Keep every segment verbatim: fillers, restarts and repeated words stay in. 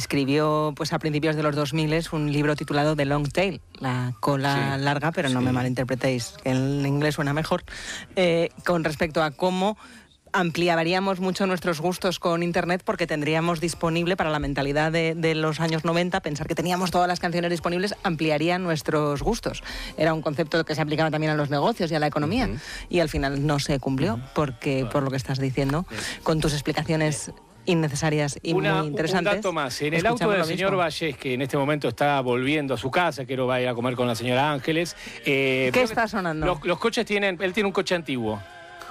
escribió pues a principios de los dos mil un libro titulado The Long Tail, la cola sí, larga, pero sí. no me malinterpretéis, que en inglés suena mejor, eh, con respecto a cómo ampliaríamos mucho nuestros gustos con Internet, porque tendríamos disponible, para la mentalidad de, de los años noventa, pensar que teníamos todas las canciones disponibles, ampliaría nuestros gustos. Era un concepto que se aplicaba también a los negocios y a la economía, uh-huh. y al final no se cumplió, uh-huh. porque por lo que estás diciendo, con tus explicaciones innecesarias y Una, muy interesantes. Un dato más, en el auto del señor Vallés, que en este momento está volviendo a su casa, quiero va a ir a comer con la señora Ángeles. Eh, ¿Qué está sonando? Los, los coches tienen, él tiene un coche antiguo.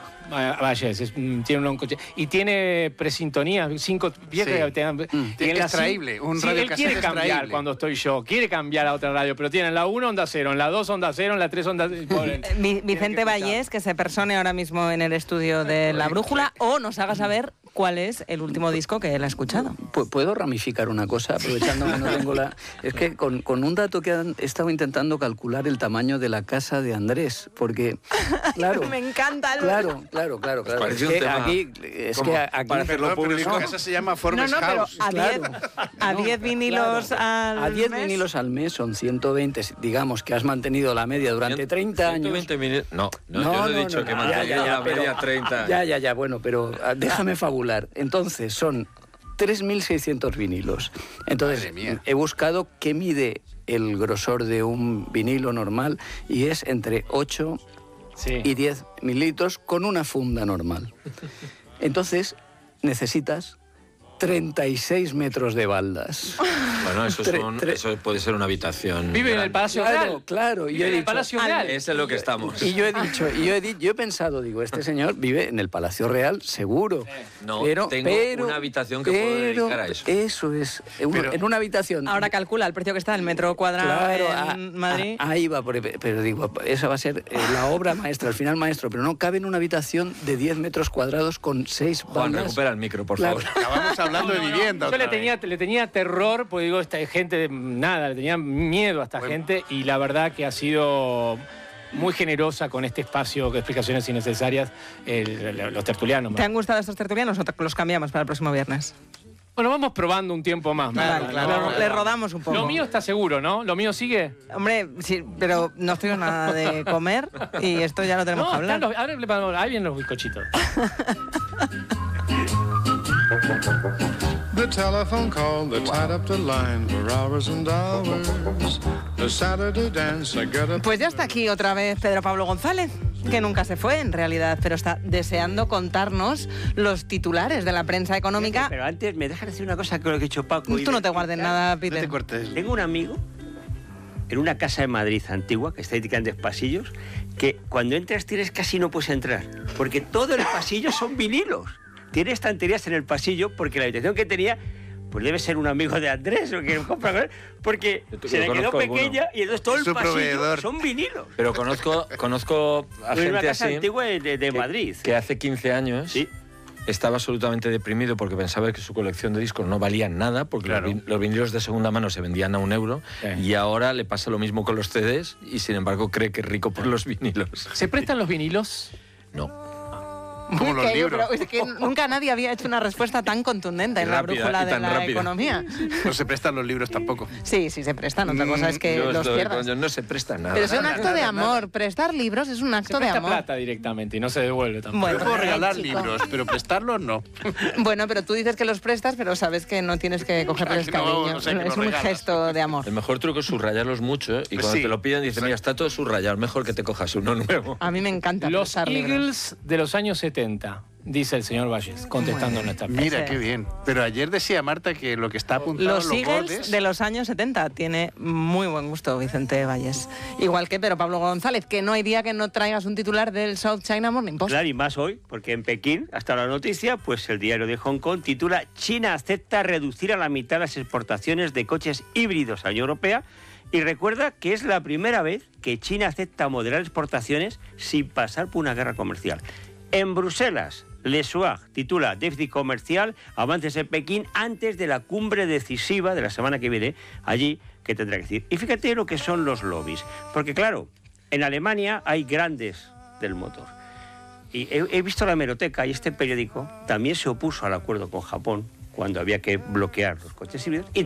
Vallés, es, tiene un coche y tiene presintonía, cinco viejas sí. te dan, mm, tiene extraíble, un sí, radio él quiere cambiar extraíble. Cuando estoy yo, quiere cambiar a otra radio, pero tienen la uno onda cero, en la dos onda cero, en la tres onda cero. Vicente Vallés, que se persone ahora mismo en el estudio de La Brújula, o nos haga saber cuál es el último disco que él ha escuchado. ¿Puedo ramificar una cosa, aprovechando que no tengo la...? Es que con, con un dato que han estado intentando calcular el tamaño de la casa de Andrés, porque, claro... Me encanta. El... Claro, claro, claro, claro. Es que aquí... Es que aquí para hacerlo público, no, casa se llama Forbes no, no, House. A diez claro. vinilos claro. al A diez mes. vinilos al mes son ciento veinte, digamos que has mantenido la media durante treinta años. ciento veinte no, no, no, yo no he dicho no, que no, mantenido ya, ya, la media pero, treinta años. Ya, ya, ya, bueno, pero déjame fabular. Entonces, son tres mil seiscientos vinilos. Entonces, he buscado qué mide el grosor de un vinilo normal y es entre ocho sí. y diez mililitros con una funda normal. Entonces, necesitas treinta y seis metros de baldas. Bueno, eso, son, eso puede ser una habitación. Vive grande. En el Palacio Real. Claro, claro. Vive en el Palacio Real. Eso es lo que estamos. Y yo he dicho, y yo he, dicho, yo he pensado, digo, este señor vive en el Palacio Real, seguro. No, pero, tengo pero, una habitación que pero, puedo dedicar a eso. Eso es, pero, en una habitación. Ahora calcula el precio que está el metro cuadrado claro, en a, Madrid. A, ahí va, pero digo, esa va a ser eh, la obra maestra, al final maestro, pero no cabe en una habitación de diez metros cuadrados con seis bandas. Juan, recupera el micro, por claro. favor. Acabamos hablando no, no, de vivienda. No. Yo le tenía, le tenía terror, porque digo, esta gente, nada, le tenía miedo a esta bueno. gente, y la verdad que ha sido muy generosa con este espacio de explicaciones innecesarias, el, los tertulianos. ¿Te han gustado estos tertulianos o los cambiamos para el próximo viernes? Bueno, vamos probando un tiempo más. Claro, claro, claro, claro. Le rodamos un poco. Lo mío está seguro, ¿no? ¿Lo mío sigue? Hombre, sí, pero no estoy en nada de comer y esto ya lo tenemos no, que hablar. Los, ahora, ahí vienen los bizcochitos. The telephone call that tied up the line for hours and hours. The Saturday dance I got up. Pues ya está aquí otra vez Pedro Pablo González, que nunca se fue en realidad, pero está deseando contarnos los titulares de la prensa económica. Pero antes me dejas decir una cosa que lo que ha dicho Paco. Tú no te guardes nada, Peter. No te cortes. Tengo un amigo en una casa de Madrid antigua, que está en grandes pasillos, que cuando entras tienes casi no puedes entrar, porque todo el pasillo son vinilos. Tiene estanterías en el pasillo porque la habitación que tenía, pues debe ser un amigo de Andrés o que compra con él, porque se le quedó pequeña alguno. Y entonces todo el pasillo proveedor. Son vinilos. Pero conozco, conozco a gente una casa así antigua de, de que, Madrid. Que hace quince años ¿sí? estaba absolutamente deprimido porque pensaba que su colección de discos no valía nada, porque claro. los, los vinilos de segunda mano se vendían a un euro, sí. y ahora le pasa lo mismo con los C Ds y sin embargo cree que es rico por los vinilos. ¿Se prestan los vinilos? No. Como los libros. Pero es que nunca nadie había hecho una respuesta tan contundente en rápida, La Brújula de la rápida. Economía. No se prestan los libros tampoco. Sí, sí se prestan. Otra cosa es que Yo los estoy, pierdas. coño, no se presta nada. Pero es un nada, acto nada, de nada, amor. nada. Prestar libros es un acto se de amor. plata directamente y no se devuelve tampoco. Bueno, Yo puedo regalar ay, libros, pero prestarlos no. Bueno, pero tú dices que los prestas, pero sabes que no tienes que cogerles no, cariño. no sé, que es un regalas. gesto de amor. El mejor truco es subrayarlos mucho, ¿eh? Y Pues cuando sí, te lo piden dices, exacto. mira, está todo subrayado, mejor que te cojas uno nuevo. A mí me encanta Los prestar Eagles libros. de los años setenta. Dice el señor Vallés, contestando nuestra Mira, Ese. qué bien. Pero ayer decía Marta que lo que está apuntado Los en los Eagles bordes... de los años setenta. Tiene muy buen gusto Vicente Vallés. Igual que Pedro Pablo González, que no hay día que no traigas un titular del South China Morning Post. Claro, y más hoy, porque en Pekín, hasta la noticia, pues el diario de Hong Kong titula China acepta reducir a la mitad las exportaciones de coches híbridos a la Unión Europea y recuerda que es la primera vez que China acepta moderar exportaciones sin pasar por una guerra comercial. En Bruselas, Le Soir titula Déficit comercial, avances en Pekín antes de la cumbre decisiva de la semana que viene, allí, que tendrá que decir. Y fíjate lo que son los lobbies, porque claro, en Alemania hay grandes del motor. Y he, he visto la hemeroteca y este periódico también se opuso al acuerdo con Japón cuando había que bloquear los coches híbridos y